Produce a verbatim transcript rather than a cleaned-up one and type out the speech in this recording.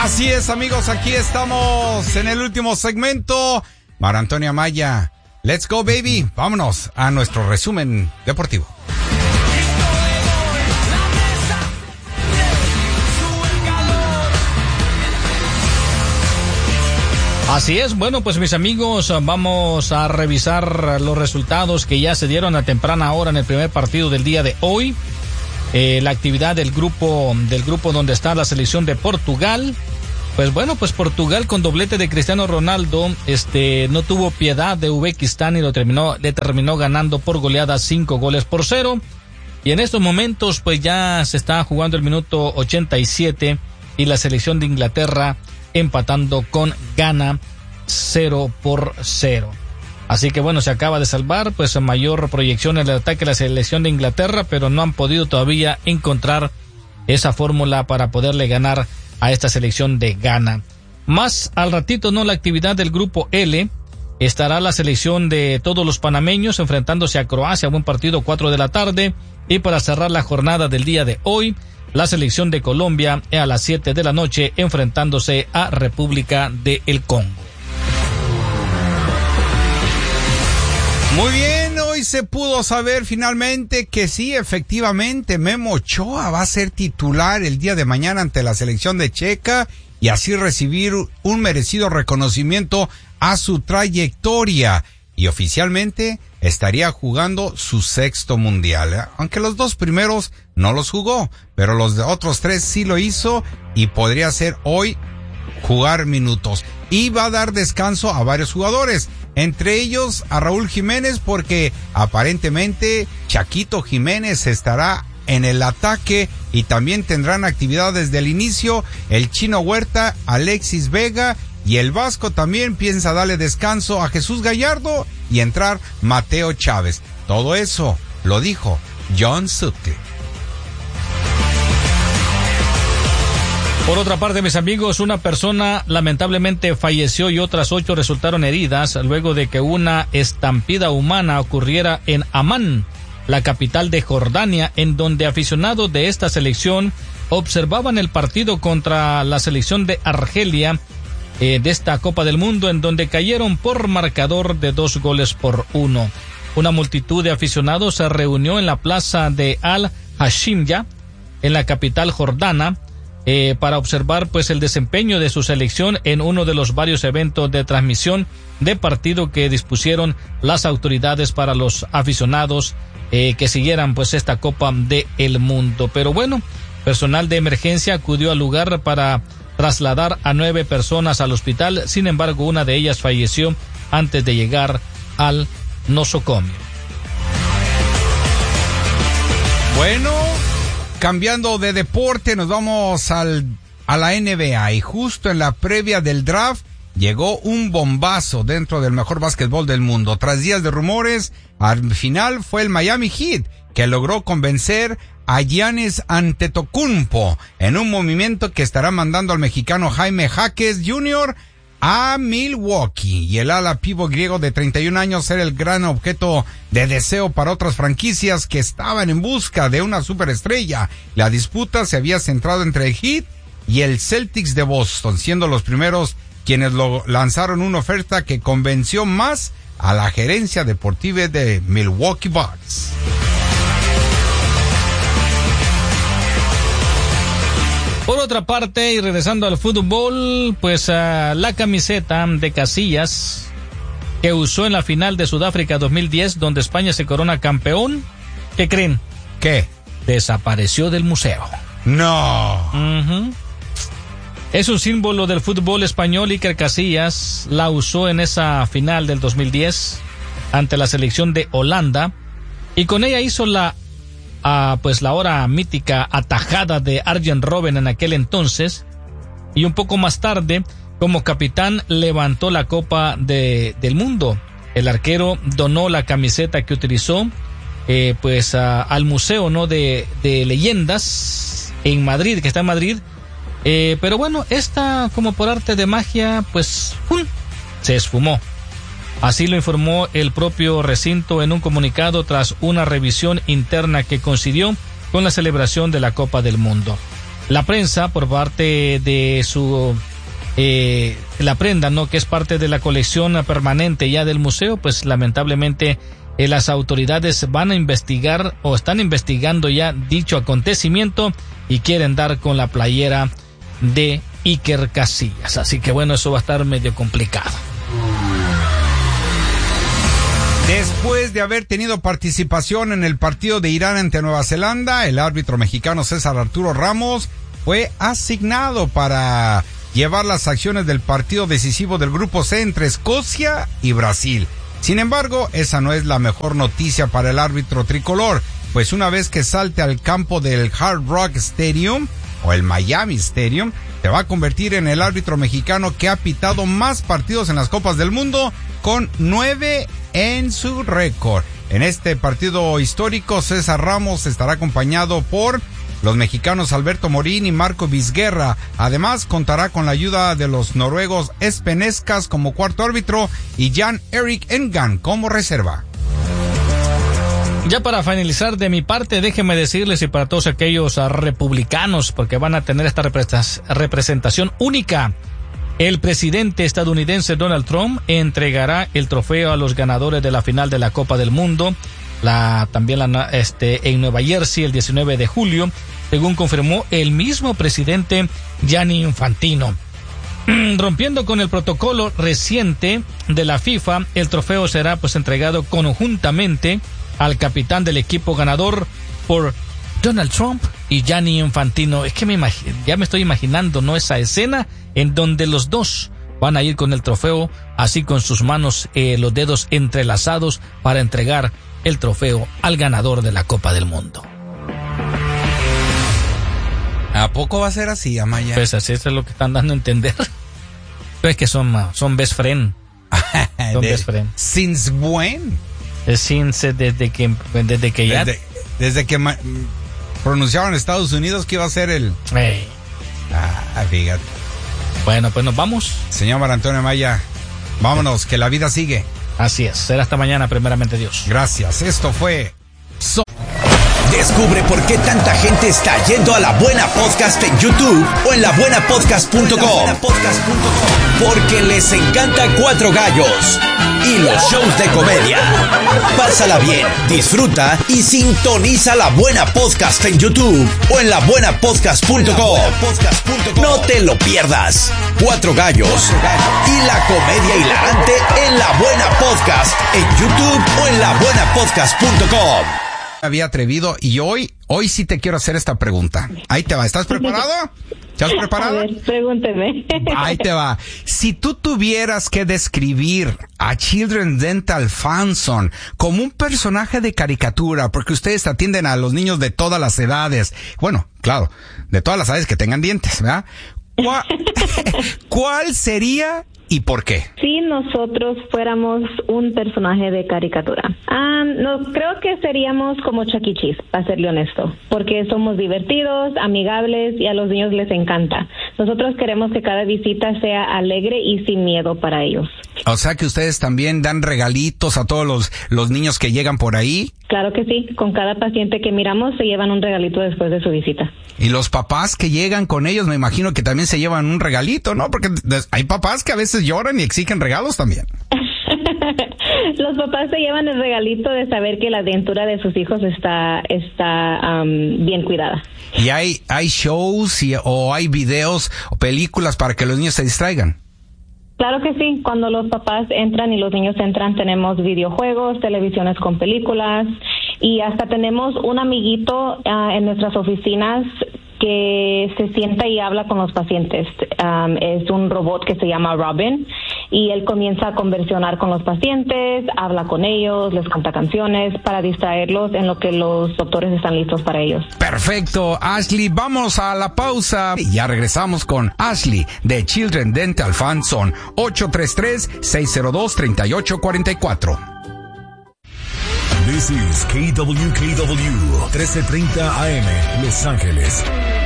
Así es, amigos, aquí estamos en el último segmento. Mara Antonia Maya, let's go, baby. Vámonos a nuestro resumen deportivo. Así es, bueno, pues mis amigos, vamos a revisar los resultados que ya se dieron a temprana hora en el primer partido del día de hoy. Eh, la actividad del grupo, del grupo donde está la selección de Portugal. Pues bueno, pues Portugal con doblete de Cristiano Ronaldo, este, no tuvo piedad de Uzbekistán y lo terminó, le terminó ganando por goleada cinco goles por cero. Y en estos momentos, pues ya se está jugando el minuto ochenta y siete y la selección de Inglaterra empatando con Ghana cero por cero. Así que bueno, se acaba de salvar, pues mayor proyección en el ataque de la selección de Inglaterra, pero no han podido todavía encontrar esa fórmula para poderle ganar a esta selección de Ghana. Más al ratito, ¿no? La actividad del grupo L, estará la selección de todos los panameños enfrentándose a Croacia, buen partido, cuatro de la tarde. Y para cerrar la jornada del día de hoy, la selección de Colombia a las siete de la noche enfrentándose a República del Congo. Muy bien, hoy se pudo saber finalmente que sí, efectivamente, Memo Ochoa va a ser titular el día de mañana ante la selección de Checa y así recibir un merecido reconocimiento a su trayectoria. Y oficialmente estaría jugando su sexto mundial, ¿eh? Aunque los dos primeros no los jugó, pero los otros tres sí lo hizo y podría ser hoy jugar minutos. Y va a dar descanso a varios jugadores, entre ellos a Raúl Jiménez, porque aparentemente Chaquito Jiménez estará en el ataque y también tendrán actividad desde el inicio el Chino Huerta, Alexis Vega, y el Vasco también piensa darle descanso a Jesús Gallardo y entrar Mateo Chávez. Todo eso lo dijo John Sutcliffe. Por otra parte, mis amigos, una persona lamentablemente falleció y otras ocho resultaron heridas luego de que una estampida humana ocurriera en Amán, la capital de Jordania, en donde aficionados de esta selección observaban el partido contra la selección de Argelia eh, de esta Copa del Mundo, en donde cayeron por marcador de dos goles por uno. Una multitud de aficionados se reunió en la plaza de Al-Hashimya, en la capital jordana, Eh, para observar pues el desempeño de su selección en uno de los varios eventos de transmisión de partido que dispusieron las autoridades para los aficionados eh, que siguieran pues esta Copa del Mundo. Pero bueno, personal de emergencia acudió al lugar para trasladar a nueve personas al hospital. Sin embargo, una de ellas falleció antes de llegar al nosocomio. Bueno, cambiando de deporte, nos vamos al, a la N B A y justo en la previa del draft llegó un bombazo dentro del mejor básquetbol del mundo. Tras días de rumores, al final fue el Miami Heat que logró convencer a Giannis Antetokounmpo en un movimiento que estará mandando al mexicano Jaime Jaquez junior a Milwaukee, y el ala pívot griego de treinta y un años era el gran objeto de deseo para otras franquicias que estaban en busca de una superestrella. La disputa se había centrado entre el Heat y el Celtics de Boston, siendo los primeros quienes lo lanzaron una oferta que convenció más a la gerencia deportiva de Milwaukee Bucks. Por otra parte, y regresando al fútbol, pues uh, la camiseta de Casillas que usó en la final de Sudáfrica dos mil diez, donde España se corona campeón, ¿qué creen? ¿Qué? Desapareció del museo. No. Uh-huh. Es un símbolo del fútbol español. Iker Casillas la usó en esa final del dos mil diez ante la selección de Holanda, y con ella hizo la a pues la ahora mítica atajada de Arjen Robben en aquel entonces, y un poco más tarde como capitán levantó la Copa de, del Mundo. El arquero donó la camiseta que utilizó eh, pues a, al museo no de, de leyendas en Madrid, que está en Madrid, eh, pero bueno, esta como por arte de magia pues ¡pum!, se esfumó. Así lo informó el propio recinto en un comunicado tras una revisión interna que coincidió con la celebración de la Copa del Mundo. la prensa por parte de su eh, la prenda, ¿no? Que es parte de la colección permanente ya del museo, pues lamentablemente eh, las autoridades van a investigar o están investigando ya dicho acontecimiento y quieren dar con la playera de Iker Casillas. Así que bueno, eso va a estar medio complicado. Después de haber tenido participación en el partido de Irán ante Nueva Zelanda, el árbitro mexicano César Arturo Ramos fue asignado para llevar las acciones del partido decisivo del Grupo C entre Escocia y Brasil. Sin embargo, esa no es la mejor noticia para el árbitro tricolor, pues una vez que salte al campo del Hard Rock Stadium o el Miami Stadium, se va a convertir en el árbitro mexicano que ha pitado más partidos en las Copas del Mundo, con nueve en su récord. En este partido histórico, César Ramos estará acompañado por los mexicanos Alberto Morín y Marco Vizguerra. Además, contará con la ayuda de los noruegos Espen Eskas como cuarto árbitro y Jan Erik Engan como reserva. Ya para finalizar de mi parte, déjenme decirles, y para todos aquellos uh, republicanos, porque van a tener esta representación única, el presidente estadounidense Donald Trump entregará el trofeo a los ganadores de la final de la Copa del Mundo, la también la, este, en Nueva Jersey el diecinueve de julio, según confirmó el mismo presidente Gianni Infantino. Rompiendo con el protocolo reciente de la FIFA, el trofeo será pues entregado conjuntamente al capitán del equipo ganador por Donald Trump y Gianni Infantino. Es que me imagino, ya me estoy imaginando, ¿no? Esa escena en donde los dos van a ir con el trofeo, así con sus manos, eh, los dedos entrelazados para entregar el trofeo al ganador de la Copa del Mundo. ¿A poco va a ser así, Amaya? Pues así es lo que están dando a entender. Es que son, son best friend. Son de, best friend. Since when? Since desde que, desde que ya... Desde, desde que ma- pronunciaron en Estados Unidos que iba a ser el... Hey. Ah, fíjate. Bueno, pues nos vamos. Señor Mar Antonio Amaya, vámonos, que la vida sigue. Así es, será hasta mañana, primeramente Dios. Gracias, esto fue... So- Descubre por qué tanta gente está yendo a La Buena Podcast en YouTube o en la buena podcast punto com. Porque les encanta Cuatro Gallos y los shows de comedia. Pásala bien, disfruta y sintoniza La Buena Podcast en YouTube o en la buena podcast punto com. No te lo pierdas. Cuatro Gallos y la comedia hilarante en La Buena Podcast en YouTube o en la buena podcast punto com. Había atrevido y hoy, hoy sí te quiero hacer esta pregunta. Ahí te va, ¿estás preparado? ¿Estás preparado? A ver, pregúnteme. Ahí te va. Si tú tuvieras que describir a Children Dental Fanson como un personaje de caricatura, porque ustedes atienden a los niños de todas las edades, bueno, claro, de todas las edades que tengan dientes, ¿verdad? ¿Cuál, ¿cuál sería y por qué? Si nosotros fuéramos un personaje de caricatura, ah, no, creo que seríamos como Chuck E. Cheese, para serle honesto, porque somos divertidos, amigables y a los niños les encanta. Nosotros queremos que cada visita sea alegre y sin miedo para ellos. O sea que ustedes también dan regalitos a todos los, los niños que llegan por ahí. Claro que sí, con cada paciente que miramos se llevan un regalito después de su visita. Y los papás que llegan con ellos, me imagino que también se llevan un regalito, ¿no? Porque hay papás que a veces lloran y exigen regalos también. Los papás se llevan el regalito de saber que la dentura de sus hijos está está um, bien cuidada. ¿Y hay hay shows y, o hay videos o películas para que los niños se distraigan? Claro que sí, cuando los papás entran y los niños entran tenemos videojuegos, televisiones con películas y hasta tenemos un amiguito uh, en nuestras oficinas que se sienta y habla con los pacientes. Um, es un robot que se llama Robin y él comienza a conversionar con los pacientes, habla con ellos, les canta canciones para distraerlos en lo que los doctores están listos para ellos. Perfecto, Ashley, vamos a la pausa y ya regresamos con Ashley de Children Dental Fanson, ocho tres tres, seis cero dos, tres ocho cuatro cuatro. This is K W K W trece treinta A M Los Ángeles.